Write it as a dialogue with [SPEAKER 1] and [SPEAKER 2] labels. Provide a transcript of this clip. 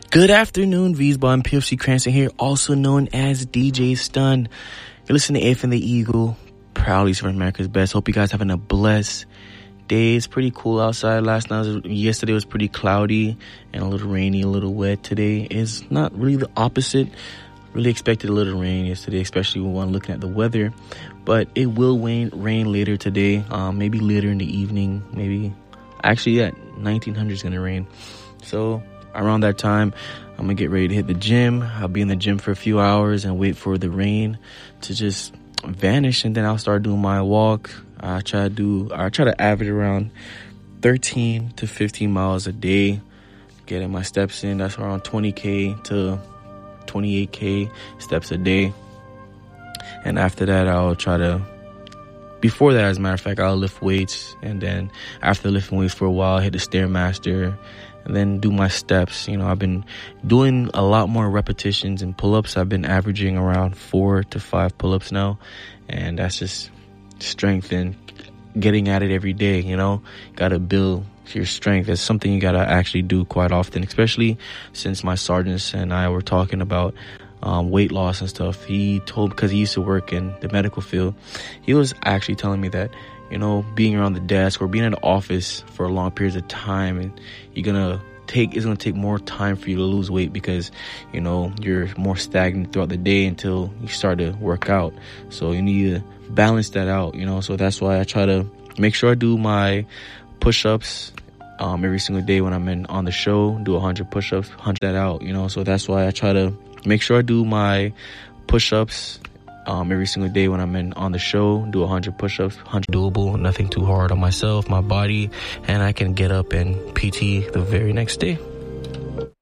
[SPEAKER 1] Good afternoon, Vsball and PFC Cranston here, also known as DJ Stun. You're listening to Eighth and the Eagle, proudly serving America's best. Hope you guys having a blessed day. It's pretty cool outside. Yesterday was pretty cloudy and a little rainy, a little wet. Today is not really the opposite. Really expected a little rain yesterday, especially when looking at the weather. But it will rain later today, maybe later in the evening, maybe. Actually, at 1900 is going to rain. So around that time, I'm going to get ready to hit the gym. I'll be in the gym for a few hours and wait for the rain to just vanish. And then I'll start doing my walk. I try to average around 13 to 15 miles a day, getting my steps in. That's around 20K to 28K steps a day. And after that, before that, as a matter of fact, I'll lift weights. And then after lifting weights for a while, I hit the Stairmaster and then do my steps. I've been doing a lot more repetitions and pull-ups. I've been averaging around 4 to 5 pull-ups now. And that's just strength and getting at it every day, Got to build your strength. It's something you got to actually do quite often, especially since my sergeants and I were talking about weight loss and stuff. Because he used to work in the medical field, he was actually telling me that, being around the desk or being in the office for a long periods of time, and it's gonna take more time for you to lose weight because, you're more stagnant throughout the day until you start to work out. So you need to balance that out, So that's why I try to make sure I do my push-ups every single day when I'm on the show. Do 100 push-ups, 100 that out, So that's why I try to make sure I do my push-ups every single day when I'm on the show. Do 100 push-ups, 100 doable, nothing too hard on myself, my body, and I can get up and PT the very next day.